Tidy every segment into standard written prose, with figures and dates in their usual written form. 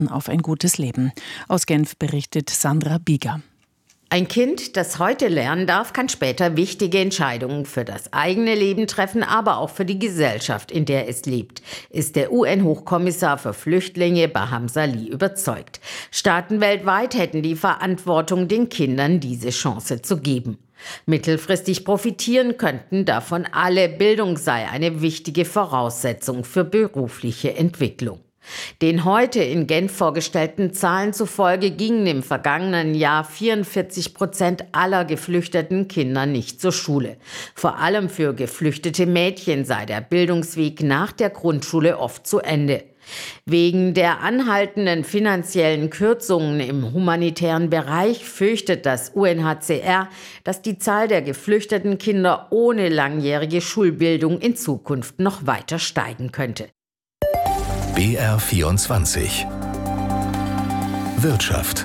auf ein gutes Leben. Aus Genf berichtet Sandra Bieger. Ein Kind, das heute lernen darf, kann später wichtige Entscheidungen für das eigene Leben treffen, aber auch für die Gesellschaft, in der es lebt, ist der UN-Hochkommissar für Flüchtlinge Baham Salih überzeugt. Staaten weltweit hätten die Verantwortung, den Kindern diese Chance zu geben. Mittelfristig profitieren könnten davon alle. Bildung sei eine wichtige Voraussetzung für berufliche Entwicklung. Den heute in Genf vorgestellten Zahlen zufolge gingen im vergangenen Jahr 44% aller geflüchteten Kinder nicht zur Schule. Vor allem für geflüchtete Mädchen sei der Bildungsweg nach der Grundschule oft zu Ende. Wegen der anhaltenden finanziellen Kürzungen im humanitären Bereich fürchtet das UNHCR, dass die Zahl der geflüchteten Kinder ohne langjährige Schulbildung in Zukunft noch weiter steigen könnte. BR24 Wirtschaft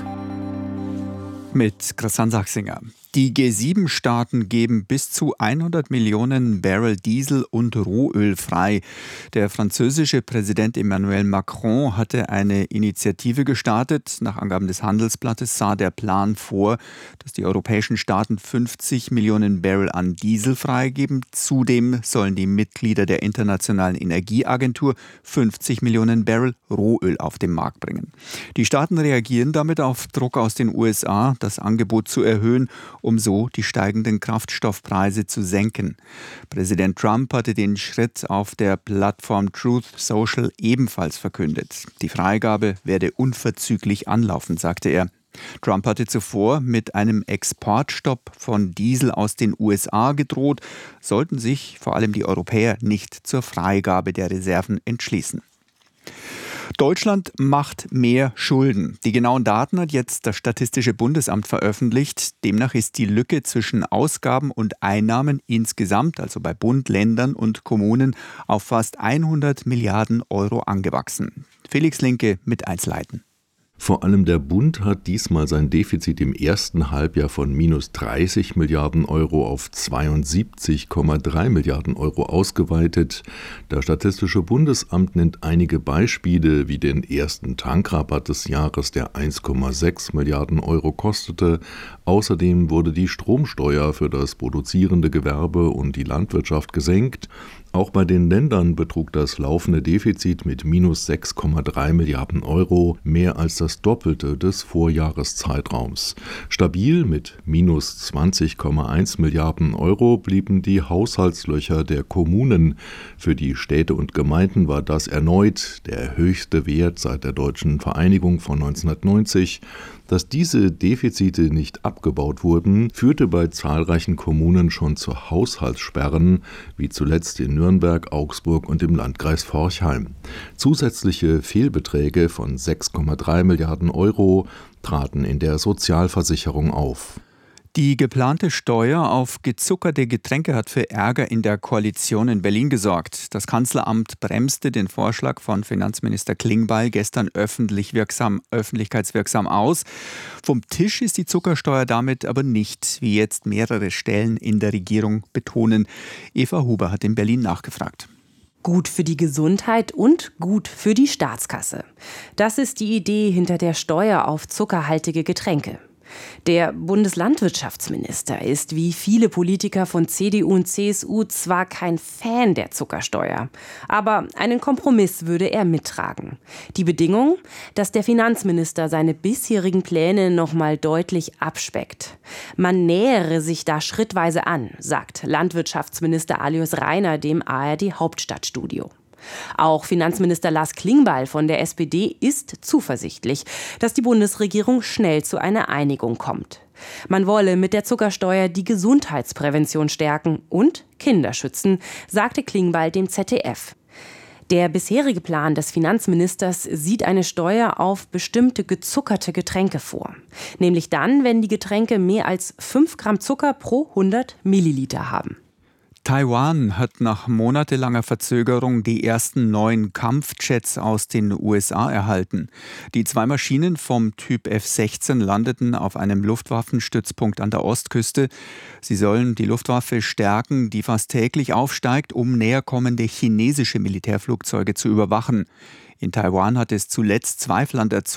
mit Christian Sachsinger. Die G7-Staaten geben bis zu 100 Millionen Barrel Diesel und Rohöl frei. Der französische Präsident Emmanuel Macron hatte eine Initiative gestartet. Nach Angaben des Handelsblattes sah der Plan vor, dass die europäischen Staaten 50 Millionen Barrel an Diesel freigeben. Zudem sollen die Mitglieder der Internationalen Energieagentur 50 Millionen Barrel Rohöl auf den Markt bringen. Die Staaten reagieren damit auf Druck aus den USA, das Angebot zu erhöhen, um so die steigenden Kraftstoffpreise zu senken. Präsident Trump hatte den Schritt auf der Plattform Truth Social ebenfalls verkündet. Die Freigabe werde unverzüglich anlaufen, sagte er. Trump hatte zuvor mit einem Exportstopp von Diesel aus den USA gedroht, sollten sich vor allem die Europäer nicht zur Freigabe der Reserven entschließen. Deutschland macht mehr Schulden. Die genauen Daten hat jetzt das Statistische Bundesamt veröffentlicht. Demnach ist die Lücke zwischen Ausgaben und Einnahmen insgesamt, also bei Bund, Ländern und Kommunen, auf fast 100 Milliarden Euro angewachsen. Felix Linke mit Einzelheiten. Vor allem der Bund hat diesmal sein Defizit im ersten Halbjahr von minus 30 Milliarden Euro auf 72,3 Milliarden Euro ausgeweitet. Das Statistische Bundesamt nennt einige Beispiele, wie den ersten Tankrabatt des Jahres, der 1,6 Milliarden Euro kostete. Außerdem wurde die Stromsteuer für das produzierende Gewerbe und die Landwirtschaft gesenkt. Auch bei den Ländern betrug das laufende Defizit mit minus 6,3 Milliarden Euro mehr als das Doppelte des Vorjahreszeitraums. Stabil mit minus 20,1 Milliarden Euro blieben die Haushaltslöcher der Kommunen. Für die Städte und Gemeinden war das erneut der höchste Wert seit der deutschen Vereinigung von 1990. Dass diese Defizite nicht abgebaut wurden, führte bei zahlreichen Kommunen schon zu Haushaltssperren, wie zuletzt in Nürnberg, Augsburg und im Landkreis Forchheim. Zusätzliche Fehlbeträge von 6,3 Milliarden Euro traten in der Sozialversicherung auf. Die geplante Steuer auf gezuckerte Getränke hat für Ärger in der Koalition in Berlin gesorgt. Das Kanzleramt bremste den Vorschlag von Finanzminister Klingbeil gestern öffentlichkeitswirksam aus. Vom Tisch ist die Zuckersteuer damit aber nicht, wie jetzt mehrere Stellen in der Regierung betonen. Eva Huber hat in Berlin nachgefragt. Gut für die Gesundheit und gut für die Staatskasse. Das ist die Idee hinter der Steuer auf zuckerhaltige Getränke. Der Bundeslandwirtschaftsminister ist wie viele Politiker von CDU und CSU zwar kein Fan der Zuckersteuer, aber einen Kompromiss würde er mittragen. Die Bedingung, dass der Finanzminister seine bisherigen Pläne noch mal deutlich abspeckt. Man nähere sich da schrittweise an, sagt Landwirtschaftsminister Alois Rainer dem ARD Hauptstadtstudio. Auch Finanzminister Lars Klingbeil von der SPD ist zuversichtlich, dass die Bundesregierung schnell zu einer Einigung kommt. Man wolle mit der Zuckersteuer die Gesundheitsprävention stärken und Kinder schützen, sagte Klingbeil dem ZDF. Der bisherige Plan des Finanzministers sieht eine Steuer auf bestimmte gezuckerte Getränke vor. Nämlich dann, wenn die Getränke mehr als 5 Gramm Zucker pro 100 Milliliter haben. Taiwan hat nach monatelanger Verzögerung die ersten neuen Kampfjets aus den USA erhalten. Die 2 Maschinen vom Typ F-16 landeten auf einem Luftwaffenstützpunkt an der Ostküste. Sie sollen die Luftwaffe stärken, die fast täglich aufsteigt, um näherkommende chinesische Militärflugzeuge zu überwachen. In Taiwan hat es zuletzt Zweifel an der